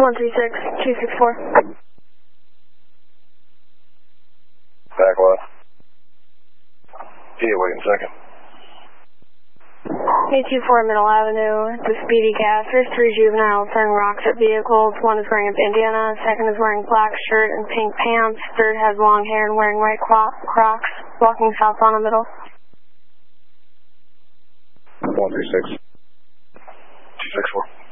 136-264. Back left. Yeah, wait a second. 824 Middle Avenue, the Speedy Gas. There's 3 juveniles throwing rocks at vehicles. One is wearing a bandana, second is wearing black shirt and pink pants, third has long hair and wearing white Crocs, walking south on the middle. 136-264.